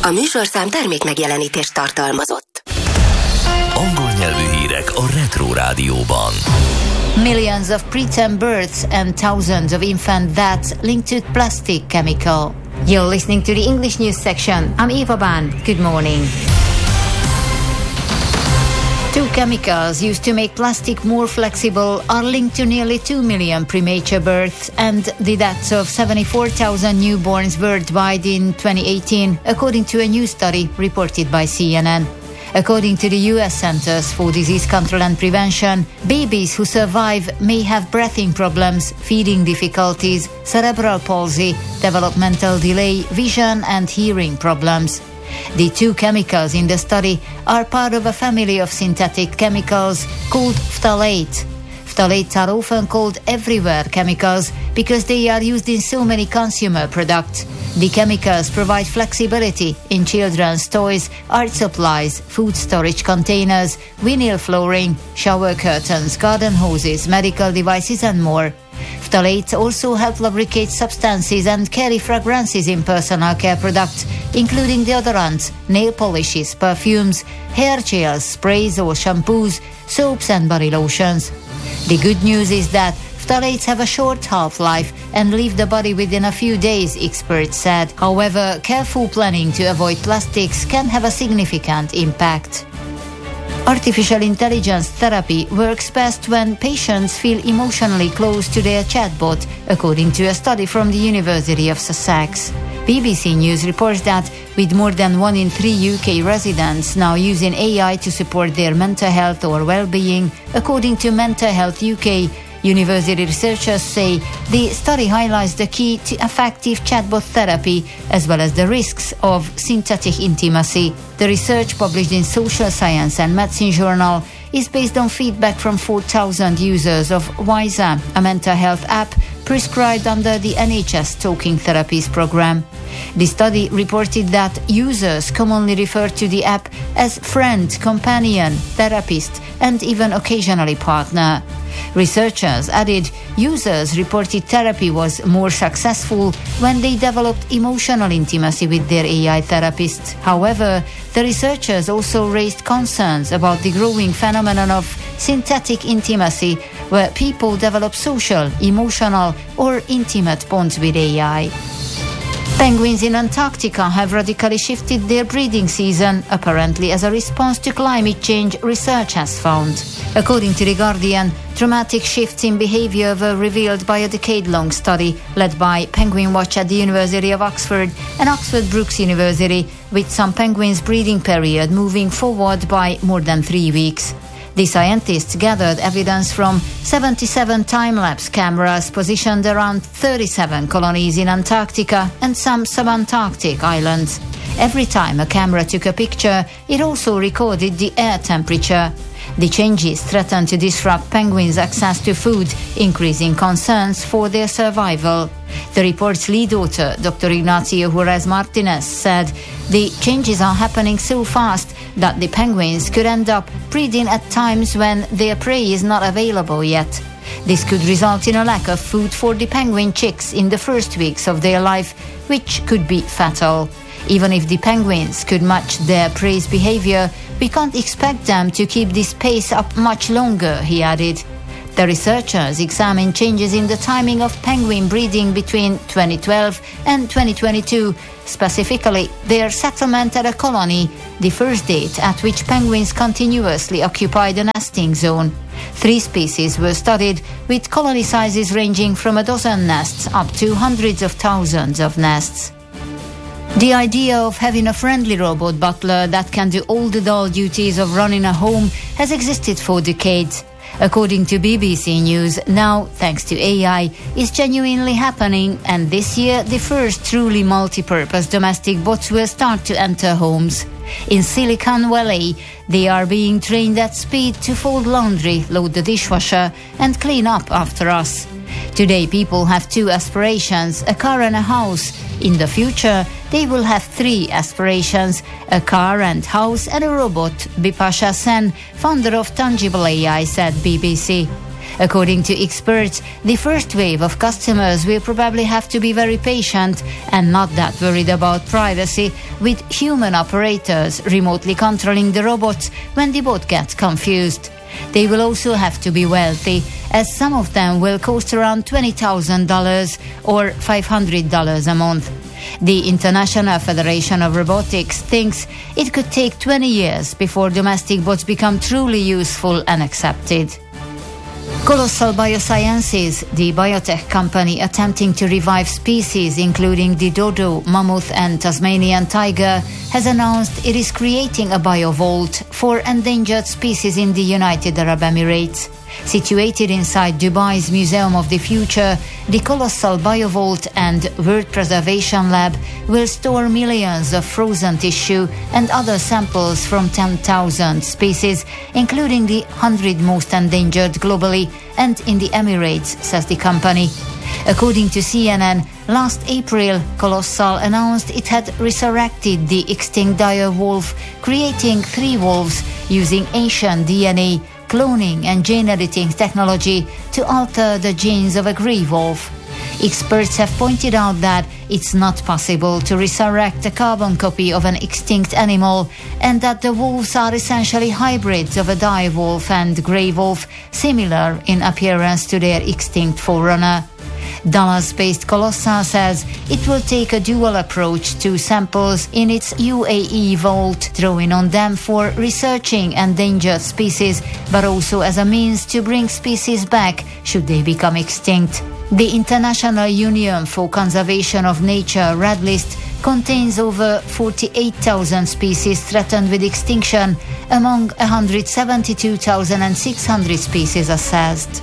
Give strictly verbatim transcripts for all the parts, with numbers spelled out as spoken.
A műsorszám termék megjelenítést tartalmazott. Angol nyelvű hírek a Retro Rádióban. Millions of preterm births and thousands of infant deaths linked to plastic chemical. You're listening to the English news section. I'm Eva Ban. Good morning. Two chemicals used to make plastic more flexible are linked to nearly two million premature births and the deaths of seventy-four thousand newborns worldwide in twenty eighteen, according to a new study reported by C N N. According to the U S Centers for Disease Control and Prevention, babies who survive may have breathing problems, feeding difficulties, cerebral palsy, developmental delay, vision and hearing problems. The two chemicals in the study are part of a family of synthetic chemicals called phthalates. Phthalates are often called everywhere chemicals because they are used in so many consumer products. The chemicals provide flexibility in children's toys, art supplies, food storage containers, vinyl flooring, shower curtains, garden hoses, medical devices and more. Phthalates also help lubricate substances and carry fragrances in personal care products, including deodorants, nail polishes, perfumes, hair gels, sprays or shampoos, soaps and body lotions. The good news is that phthalates have a short half-life and leave the body within a few days, experts said. However, careful planning to avoid plastics can have a significant impact. Artificial intelligence therapy works best when patients feel emotionally close to their chatbot, according to a study from the University of Sussex. B B C News reports that with more than one in three U K residents now using A I to support their mental health or well-being, according to Mental Health U K, university researchers say the study highlights the key to effective chatbot therapy as well as the risks of synthetic intimacy. The research, published in Social Science and Medicine journal, is based on feedback from four thousand users of Wiser, a mental health app prescribed under the N H S Talking Therapies program. The study reported that users commonly refer to the app as friend, companion, therapist, and even occasionally partner. Researchers added users reported therapy was more successful when they developed emotional intimacy with their A I therapist. However, the researchers also raised concerns about the growing phenomenon of synthetic intimacy, where people develop social, emotional, or intimate bonds with A I. Penguins in Antarctica have radically shifted their breeding season, apparently as a response to climate change, research has found. According to The Guardian, dramatic shifts in behavior were revealed by a decade-long study led by Penguin Watch at the University of Oxford and Oxford Brookes University, with some penguins' breeding period moving forward by more than three weeks. The scientists gathered evidence from seventy-seven time-lapse cameras positioned around thirty-seven colonies in Antarctica and some subantarctic islands. Every time a camera took a picture, it also recorded the air temperature. The changes threatened to disrupt penguins' access to food, increasing concerns for their survival. The report's lead author, Doctor Ignacio Juarez Martinez, said the changes are happening so fast that the penguins could end up breeding at times when their prey is not available yet. This could result in a lack of food for the penguin chicks in the first weeks of their life, which could be fatal. Even if the penguins could match their prey's behavior, we can't expect them to keep this pace up much longer, he added. The researchers examined changes in the timing of penguin breeding between twenty twelve and twenty twenty-two, specifically their settlement at a colony, the first date at which penguins continuously occupied the nesting zone. Three species were studied, with colony sizes ranging from a dozen nests up to hundreds of thousands of nests. The idea of having a friendly robot butler that can do all the dull duties of running a home has existed for decades. According to B B C News, now, thanks to A I, is genuinely happening, and this year the first truly multi-purpose domestic bots will start to enter homes. In Silicon Valley, they are being trained at speed to fold laundry, load the dishwasher, and clean up after us. Today, people have two aspirations, a car and a house. In the future, they will have three aspirations, a car and house and a robot, Bipasha Sen, founder of Tangible A I, said B B C. According to experts, the first wave of customers will probably have to be very patient and not that worried about privacy, with human operators remotely controlling the robots when the bot gets confused. They will also have to be wealthy, as some of them will cost around twenty thousand dollars or five hundred dollars a month. The International Federation of Robotics thinks it could take twenty years before domestic bots become truly useful and accepted. Colossal Biosciences, the biotech company attempting to revive species including the dodo, mammoth and Tasmanian tiger, has announced it is creating a biovault for endangered species in the United Arab Emirates. Situated inside Dubai's Museum of the Future, the Colossal Biovault and World Preservation Lab will store millions of frozen tissue and other samples from ten thousand species, including the one hundred most endangered globally and in the Emirates, says the company. According to C N N, last April, Colossal announced it had resurrected the extinct dire wolf, creating three wolves using ancient D N A, cloning and gene editing technology to alter the genes of a grey wolf. Experts have pointed out that it's not possible to resurrect a carbon copy of an extinct animal, and that the wolves are essentially hybrids of a dire wolf and grey wolf, similar in appearance to their extinct forerunner. Dallas-based Colossal says it will take a dual approach to samples in its U A E vault, drawing on them for researching endangered species, but also as a means to bring species back should they become extinct. The International Union for Conservation of Nature Red List contains over forty-eight thousand species threatened with extinction, among one hundred seventy-two thousand six hundred species assessed.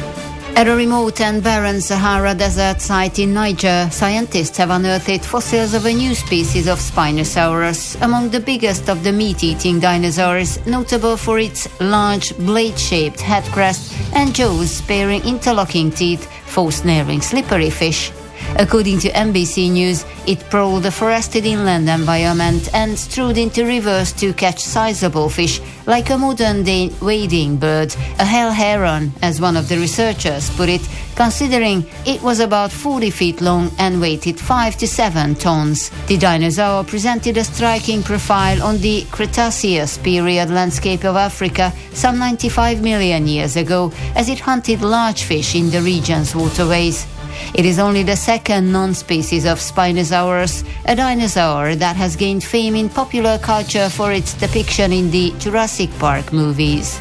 At a remote and barren Sahara Desert site in Niger, scientists have unearthed fossils of a new species of Spinosaurus, among the biggest of the meat-eating dinosaurs, notable for its large blade-shaped head crest and jaws sparing interlocking teeth for snaring slippery fish. According to N B C News, it prowled a forested inland environment and strode into rivers to catch sizable fish, like a modern-day wading bird, a hell heron, as one of the researchers put it, considering it was about forty feet long and weighed five to seven tons. The dinosaur presented a striking profile on the Cretaceous period landscape of Africa some ninety-five million years ago, as it hunted large fish in the region's waterways. It is only the second non-species of Spinosaurus, a dinosaur that has gained fame in popular culture for its depiction in the Jurassic Park movies.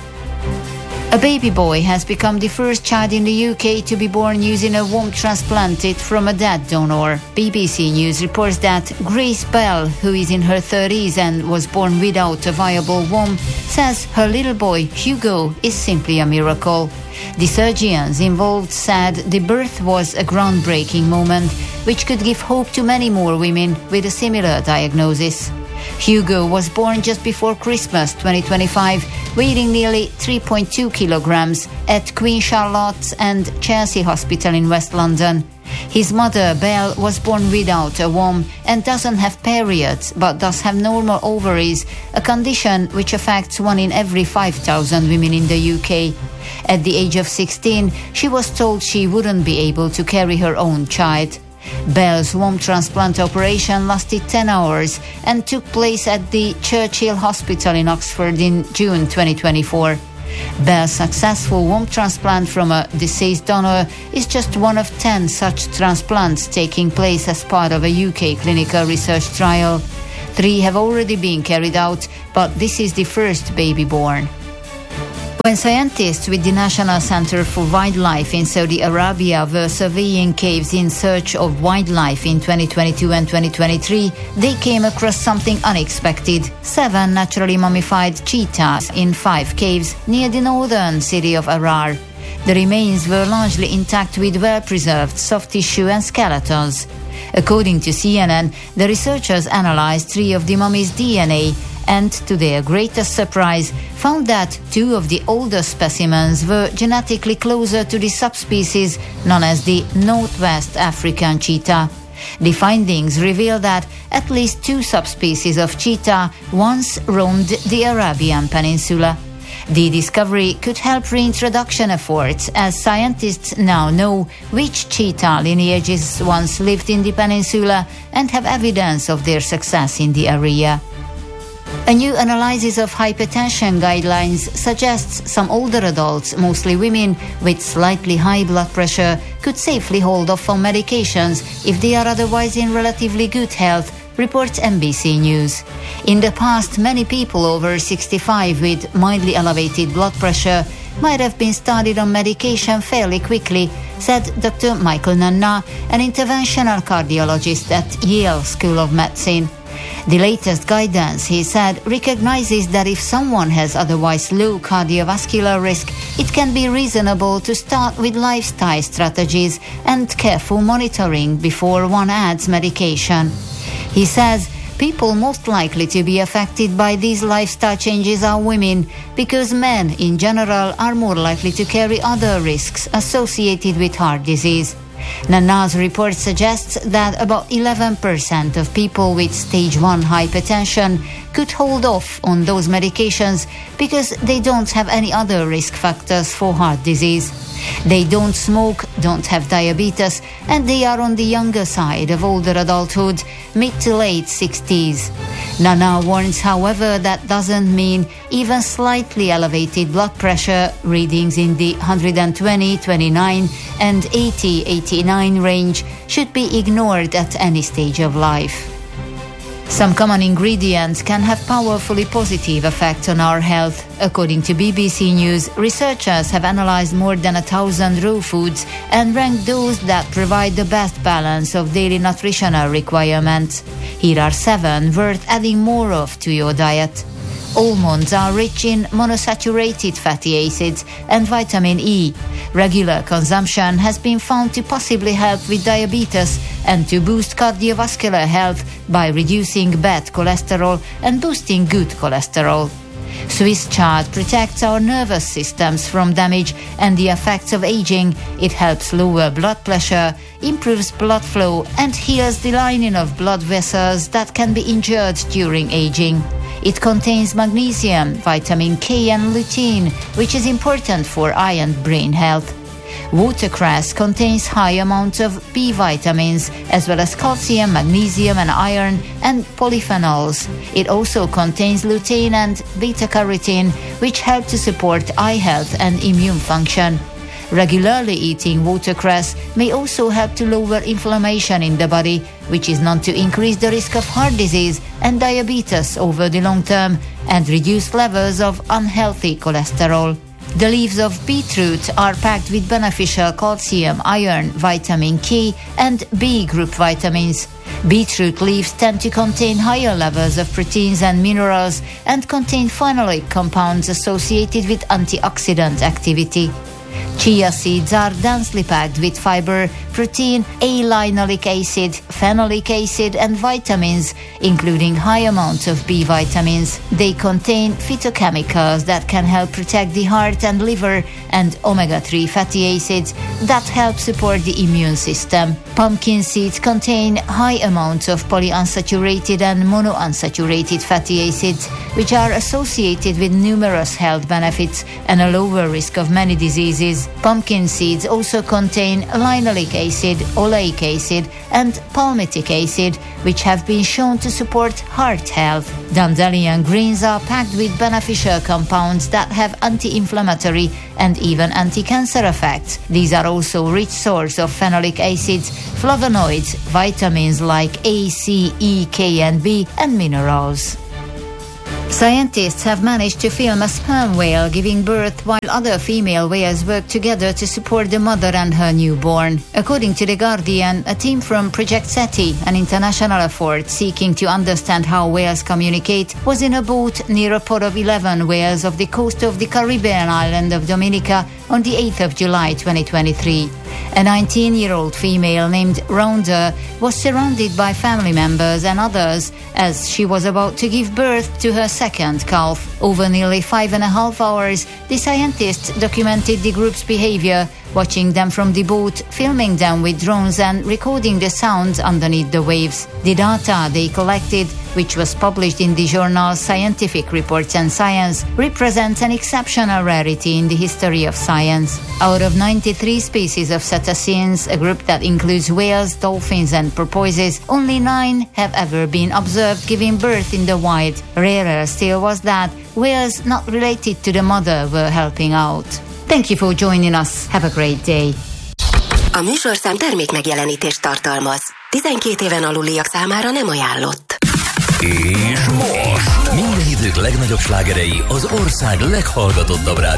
A baby boy has become the first child in the U K to be born using a womb transplanted from a dead donor. B B C News reports that Grace Bell, who is in her thirties and was born without a viable womb, says her little boy, Hugo, is simply a miracle. The surgeons involved said the birth was a groundbreaking moment, which could give hope to many more women with a similar diagnosis. Hugo was born just before Christmas twenty twenty-five, weighing nearly three point two kilograms at Queen Charlotte's and Chelsea Hospital in West London. His mother, Belle, was born without a womb and doesn't have periods, but does have normal ovaries, a condition which affects one in every five thousand women in the U K. At the age of sixteen, she was told she wouldn't be able to carry her own child. Belle's womb transplant operation lasted ten hours and took place at the Churchill Hospital in Oxford in June twenty twenty-four. Belle's successful womb transplant from a deceased donor is just one of ten such transplants taking place as part of a U K clinical research trial. Three have already been carried out, but this is the first baby born. When scientists with the National Center for Wildlife in Saudi Arabia were surveying caves in search of wildlife in twenty twenty-two and twenty twenty-three, they came across something unexpected: seven naturally mummified cheetahs in five caves near the northern city of Arar. The remains were largely intact with well-preserved soft tissue and skeletons. According to C N N, the researchers analyzed three of the mummies' D N A and, to their greatest surprise, found that two of the older specimens were genetically closer to the subspecies known as the Northwest African cheetah. The findings reveal that at least two subspecies of cheetah once roamed the Arabian Peninsula. The discovery could help reintroduction efforts, as scientists now know which cheetah lineages once lived in the peninsula and have evidence of their success in the area. A new analysis of hypertension guidelines suggests some older adults, mostly women, with slightly high blood pressure could safely hold off on medications if they are otherwise in relatively good health, reports N B C News. In the past, many people over sixty-five with mildly elevated blood pressure might have been started on medication fairly quickly, said Doctor Michael Nanna, an interventional cardiologist at Yale School of Medicine. The latest guidance, he said, recognizes that if someone has otherwise low cardiovascular risk, it can be reasonable to start with lifestyle strategies and careful monitoring before one adds medication. He says people most likely to be affected by these lifestyle changes are women, because men in general are more likely to carry other risks associated with heart disease. Nanna's report suggests that about eleven percent of people with stage one hypertension could hold off on those medications because they don't have any other risk factors for heart disease. They don't smoke, don't have diabetes, and they are on the younger side of older adulthood, mid to late sixties. Nanna warns, however, that doesn't mean even slightly elevated blood pressure readings in the one twenty, twenty-nine and eighty, eighty-nine range should be ignored at any stage of life. Some common ingredients can have powerfully positive effects on our health. According to B B C News, researchers have analyzed more than a thousand raw foods and ranked those that provide the best balance of daily nutritional requirements. Here are seven worth adding more of to your diet. Almonds are rich in monosaturated fatty acids and vitamin E. Regular consumption has been found to possibly help with diabetes and to boost cardiovascular health by reducing bad cholesterol and boosting good cholesterol. Swiss chard protects our nervous systems from damage and the effects of aging. It helps lower blood pressure, improves blood flow, and heals the lining of blood vessels that can be injured during aging. It contains magnesium, vitamin K and lutein, which is important for eye and brain health. Watercress contains high amounts of B vitamins, as well as calcium, magnesium and iron, and polyphenols. It also contains lutein and beta-carotene, which help to support eye health and immune function. Regularly eating watercress may also help to lower inflammation in the body, which is known to increase the risk of heart disease and diabetes over the long term and reduce levels of unhealthy cholesterol. The leaves of beetroot are packed with beneficial calcium, iron, vitamin K, and B group vitamins. Beetroot leaves tend to contain higher levels of proteins and minerals and contain phenolic compounds associated with antioxidant activity. Chia seeds are densely packed with fiber, protein, A-linolic acid, phenolic acid and vitamins, including high amounts of B vitamins. They contain phytochemicals that can help protect the heart and liver, and omega three fatty acids that help support the immune system. Pumpkin seeds contain high amounts of polyunsaturated and monounsaturated fatty acids, which are associated with numerous health benefits and a lower risk of many diseases. Pumpkin seeds also contain linoleic acid, oleic acid, and palmitic acid, which have been shown to support heart health. Dandelion greens are packed with beneficial compounds that have anti-inflammatory and even anti-cancer effects. These are also rich source of phenolic acids, flavonoids, vitamins like A, C, E, K, and B, and minerals. Scientists have managed to film a sperm whale giving birth while other female whales work together to support the mother and her newborn. According to The Guardian, a team from Project SETI, an international effort seeking to understand how whales communicate, was in a boat near a pod of eleven whales off the coast of the Caribbean island of Dominica on the eighth of July twenty twenty-three. A nineteen-year-old female named Rounder was surrounded by family members and others as she was about to give birth to her second calf. Over nearly five and a half hours, the scientists documented the group's behavior, watching them from the boat, filming them with drones and recording the sounds underneath the waves. The data they collected which was published in the journal Scientific Reports and Science, represents an exceptional rarity in the history of science. Out of ninety-three species of cetaceans, a group that includes whales, dolphins and porpoises, only nine have ever been observed giving birth in the wild. Rarer still was that whales not related to the mother were helping out. Thank you for joining us. Have a great day. A műsorszám termék megjelenítést tartalmaz. tizenkét éven aluliak számára nem ajánlott. És most minden idők legnagyobb slágerei az ország leghallgatottabb rádió